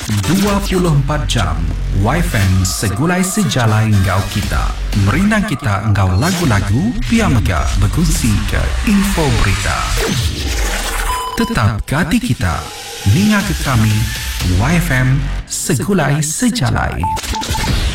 24 jam YFM segulai sejalai ngau kita. Merindang kita ngau lagu-lagu, pia mega berkongsi ke info berita. Tetap ke hati kita, ninga ke kami, YFM segulai sejalai.